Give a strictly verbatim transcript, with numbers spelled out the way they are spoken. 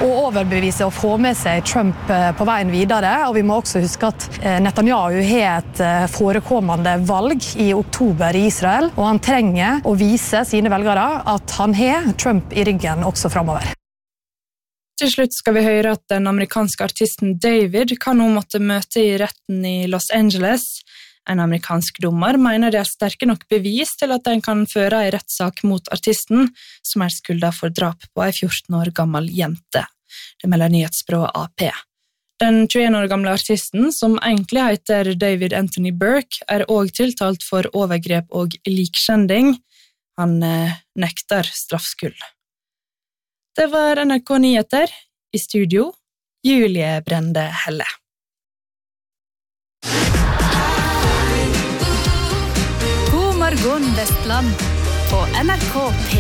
å overbevise og få med seg Trump på veien videre, og vi må også huske at Netanyahu har et forekommende valg i oktober i Israel, og han trenger å vise sine velgere at han har Trump i ryggen også fremover. Til slutt skal vi høre at den amerikanske artisten David kan nå måtte møte i retten i Los Angeles. En amerikansk dommer mener det er sterke nok bevis til at den kan føre en rettssak mot artisten, som er skyldet for drap på en fjorten år gammel jente. Det melder nyhetsbyrået A P. Den tjueen år gamle artisten, som egentlig heter David Anthony Burke, er også tiltalt for overgrep og likskjending. Han eh, nekter straffskyld. Det var N R K Nyheter. I studio, Julie Brende Helle. God morgen, Vestland, på N R K P